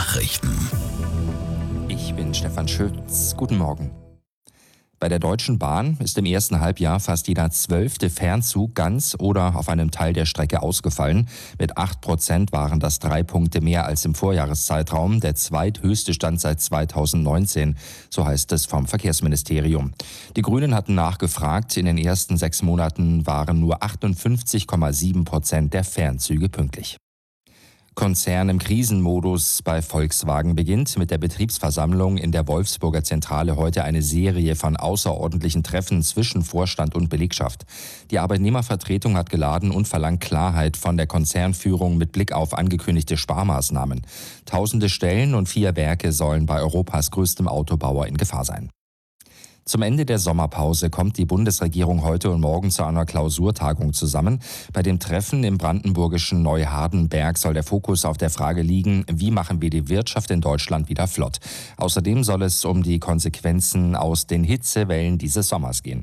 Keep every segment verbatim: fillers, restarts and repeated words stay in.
Nachrichten. Ich bin Stefan Schütz. Guten Morgen. Bei der Deutschen Bahn ist im ersten Halbjahr fast jeder zwölfte Fernzug ganz oder auf einem Teil der Strecke ausgefallen. Mit acht Prozent waren das drei Punkte mehr als im Vorjahreszeitraum, der zweithöchste Stand seit zweitausendneunzehn, so heißt es vom Verkehrsministerium. Die Grünen hatten nachgefragt, in den ersten sechs Monaten waren nur achtundfünfzig Komma sieben Prozent der Fernzüge pünktlich. Konzern im Krisenmodus bei Volkswagen beginnt mit der Betriebsversammlung in der Wolfsburger Zentrale heute eine Serie von außerordentlichen Treffen zwischen Vorstand und Belegschaft. Die Arbeitnehmervertretung hat geladen und verlangt Klarheit von der Konzernführung mit Blick auf angekündigte Sparmaßnahmen. Tausende Stellen und vier Werke sollen bei Europas größtem Autobauer in Gefahr sein. Zum Ende der Sommerpause kommt die Bundesregierung heute und morgen zu einer Klausurtagung zusammen. Bei dem Treffen im brandenburgischen Neuhardenberg soll der Fokus auf der Frage liegen, wie machen wir die Wirtschaft in Deutschland wieder flott. Außerdem soll es um die Konsequenzen aus den Hitzewellen dieses Sommers gehen.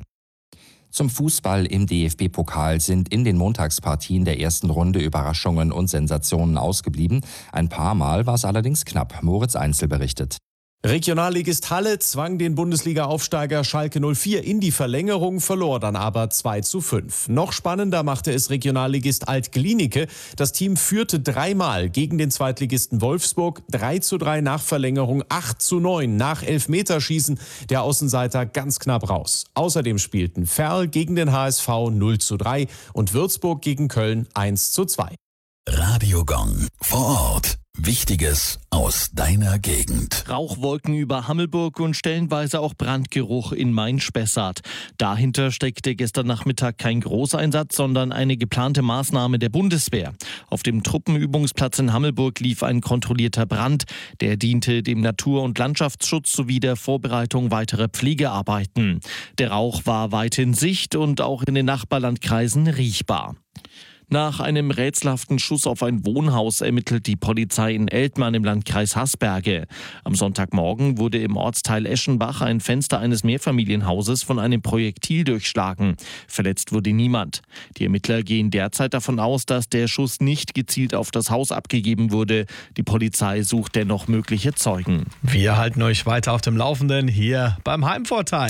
Zum Fußball im D F B-Pokal sind in den Montagspartien der ersten Runde Überraschungen und Sensationen ausgeblieben. Ein paar Mal war es allerdings knapp. Moritz Einzel berichtet. Regionalligist Halle zwang den Bundesliga-Aufsteiger Schalke null vier in die Verlängerung, verlor dann aber zwei zu fünf. Noch spannender machte es Regionalligist Alt-Glienicke. Das Team führte dreimal gegen den Zweitligisten Wolfsburg, drei zu drei nach Verlängerung, acht zu neun nach Elfmeterschießen. Der Außenseiter ganz knapp raus. Außerdem spielten Verl gegen den H S V null zu drei und Würzburg gegen Köln eins zu zwei. Radio Gong vor Ort. Wichtiges aus deiner Gegend. Rauchwolken über Hammelburg und stellenweise auch Brandgeruch in Main-Spessart. Dahinter steckte gestern Nachmittag kein Großeinsatz, sondern eine geplante Maßnahme der Bundeswehr. Auf dem Truppenübungsplatz in Hammelburg lief ein kontrollierter Brand. Der diente dem Natur- und Landschaftsschutz sowie der Vorbereitung weiterer Pflegearbeiten. Der Rauch war weit in Sicht und auch in den Nachbarlandkreisen riechbar. Nach einem rätselhaften Schuss auf ein Wohnhaus ermittelt die Polizei in Eltmann im Landkreis Haßberge. Am Sonntagmorgen wurde im Ortsteil Eschenbach ein Fenster eines Mehrfamilienhauses von einem Projektil durchschlagen. Verletzt wurde niemand. Die Ermittler gehen derzeit davon aus, dass der Schuss nicht gezielt auf das Haus abgegeben wurde. Die Polizei sucht dennoch mögliche Zeugen. Wir halten euch weiter auf dem Laufenden hier beim Heimvorteil.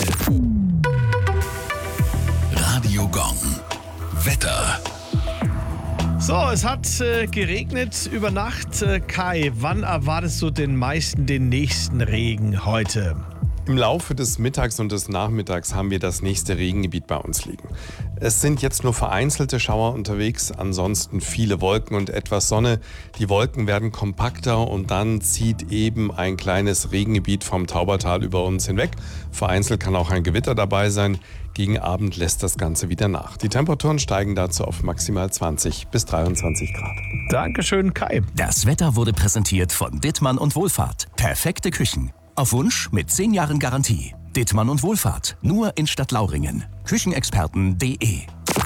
Radio Gong. Wetter. So, es hat äh, geregnet über Nacht. Äh, Kai, wann erwartest du den meisten den nächsten Regen heute? Im Laufe des Mittags und des Nachmittags haben wir das nächste Regengebiet bei uns liegen. Es sind jetzt nur vereinzelte Schauer unterwegs, ansonsten viele Wolken und etwas Sonne. Die Wolken werden kompakter und dann zieht eben ein kleines Regengebiet vom Taubertal über uns hinweg. Vereinzelt kann auch ein Gewitter dabei sein. Gegen Abend lässt das Ganze wieder nach. Die Temperaturen steigen dazu auf maximal zwanzig bis dreiundzwanzig Grad. Dankeschön, Kai. Das Wetter wurde präsentiert von Dittmann und Wohlfahrt. Perfekte Küchen. Auf Wunsch mit zehn Jahren Garantie. Dittmann und Wohlfahrt. Nur in Stadtlauringen. Küchenexperten punkt de.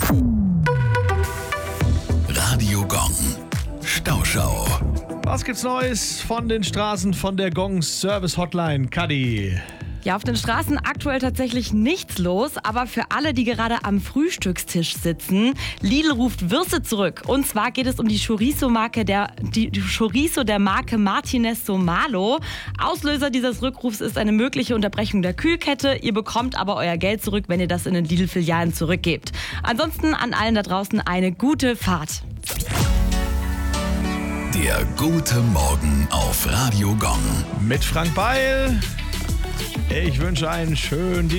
Radio Gong. Stauschau. Was gibt's Neues von den Straßen von der Gong Service Hotline? Kadi. Ja, auf den Straßen aktuell tatsächlich nichts los, aber für alle, die gerade am Frühstückstisch sitzen, Lidl ruft Würste zurück. Und zwar geht es um die Chorizo-Marke der, die Chorizo der Marke Martinez Somalo. Auslöser dieses Rückrufs ist eine mögliche Unterbrechung der Kühlkette. Ihr bekommt aber euer Geld zurück, wenn ihr das in den Lidl-Filialen zurückgebt. Ansonsten an allen da draußen eine gute Fahrt. Der gute Morgen auf Radio Gong. Mit Frank Beil. Ich wünsche einen schönen Dienstag.